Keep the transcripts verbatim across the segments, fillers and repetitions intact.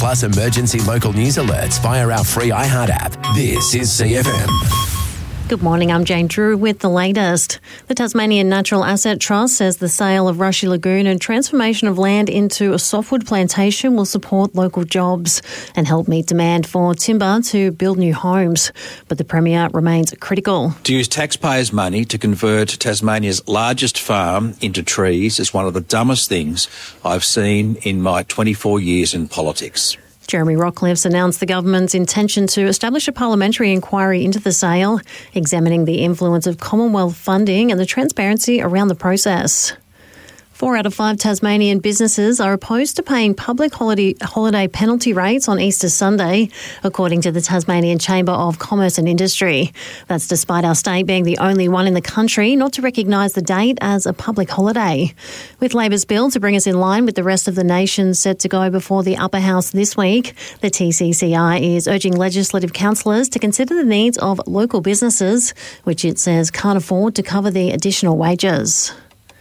plus emergency local news alerts via our free iHeart app. This is C F M. Good morning, I'm Jane Drew with the latest. The Tasmanian Natural Asset Trust says the sale of Rushy Lagoon and transformation of land into a softwood plantation will support local jobs and help meet demand for timber to build new homes. But the Premier remains critical. To use taxpayers' money to convert Tasmania's largest farm into trees is one of the dumbest things I've seen in my twenty-four years in politics. Jeremy Rockcliffe's announced the government's intention to establish a parliamentary inquiry into the sale, examining the influence of Commonwealth funding and the transparency around the process. Four out of five Tasmanian businesses are opposed to paying public holiday, holiday penalty rates on Easter Sunday, according to the Tasmanian Chamber of Commerce and Industry. That's despite our state being the only one in the country not to recognise the date as a public holiday. With Labor's bill to bring us in line with the rest of the nation set to go before the Upper House this week, the T C C I is urging legislative councillors to consider the needs of local businesses, which it says can't afford to cover the additional wages.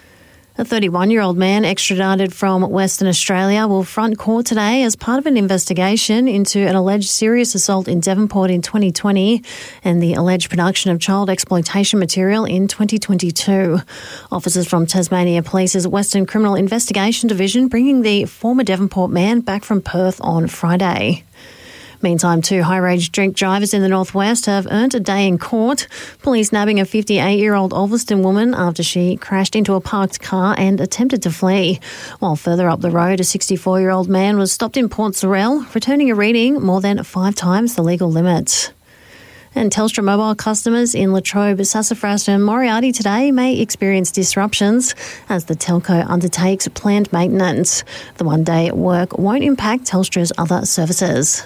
A thirty-one-year-old man extradited from Western Australia will front court today as part of an investigation into an alleged serious assault in Devonport in twenty twenty and the alleged production of child exploitation material in twenty twenty-two. Officers from Tasmania Police's Western Criminal Investigation Division bringing the former Devonport man back from Perth on Friday. Meantime, two high-rage drink drivers in the northwest have earned a day in court. Police nabbing a fifty-eight-year-old Ulverston woman after she crashed into a parked car and attempted to flee. While further up the road, a sixty-four-year-old man was stopped in Port Sorell, returning a reading more than five times the legal limit. And Telstra Mobile customers in Latrobe, Sassafras and Moriarty today may experience disruptions as the telco undertakes planned maintenance. The one-day work won't impact Telstra's other services.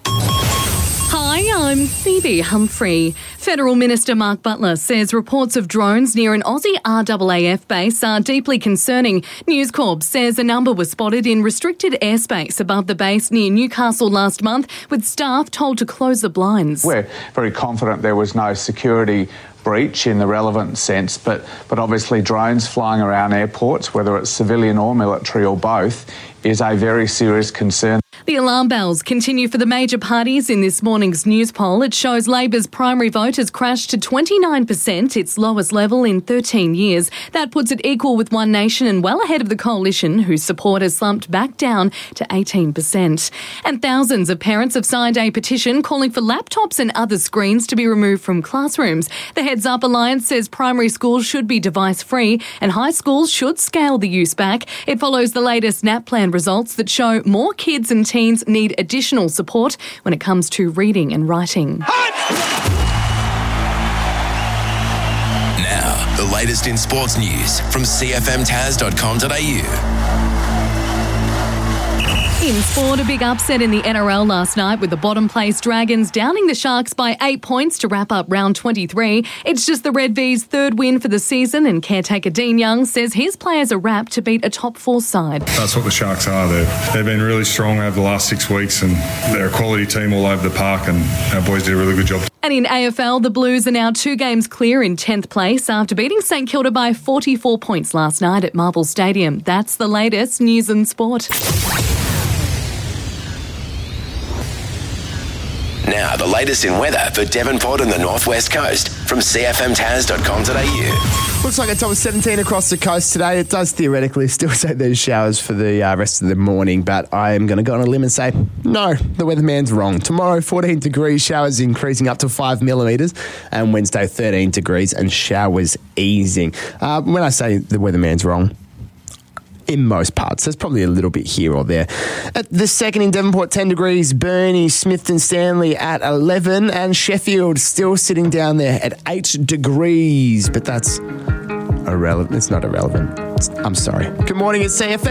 Hi, I'm Phoebe Humphrey. Federal Minister Mark Butler says reports of drones near an Aussie R A A F base are deeply concerning. News Corp says a number was spotted in restricted airspace above the base near Newcastle last month, with staff told to close the blinds. We're very confident there was no security breach in the relevant sense, but, but obviously drones flying around airports, whether it's civilian or military or both, is a very serious concern. The alarm bells continue for the major parties in this morning's news poll. It shows Labor's primary vote has crashed to twenty-nine percent, its lowest level in thirteen years. That puts it equal with One Nation and well ahead of the Coalition, whose support has slumped back down to eighteen percent. And thousands of parents have signed a petition calling for laptops and other screens to be removed from classrooms. The Heads Up Alliance says primary schools should be device-free and high schools should scale the use back. It follows the latest NAPLAN results that show more kids and teens need additional support when it comes to reading and writing. Now, the latest in sports news from c f m tas dot com dot a u. In sport, a big upset in the N R L last night with the bottom-place Dragons downing the Sharks by eight points to wrap up round twenty-three. It's just the Red V's third win for the season, and caretaker Dean Young says his players are wrapped to beat a top-four side. That's what the Sharks are. They've, they've been really strong over the last six weeks, and they're a quality team all over the park, and our boys did a really good job. And in A F L, the Blues are now two games clear in tenth place after beating St Kilda by forty-four points last night at Marvel Stadium. That's the latest news and sport. Now, the latest in weather for Devonport and the Northwest Coast from c f m tas dot com dot a u. Looks like a top of seventeen across the coast today. It does theoretically still take those showers for the uh, rest of the morning, but I am going to go on a limb and say, no, the weatherman's wrong. Tomorrow, fourteen degrees, showers increasing up to five millimetres, and Wednesday, thirteen degrees and showers easing. Uh, when I say the weatherman's wrong, in most parts. There's probably a little bit here or there. At the second in Devonport, ten degrees. Burnie, Smithton Stanley at eleven. And Sheffield still sitting down there at eight degrees. But that's irrelevant. It's not irrelevant. It's, I'm sorry. Good morning, it's C F M.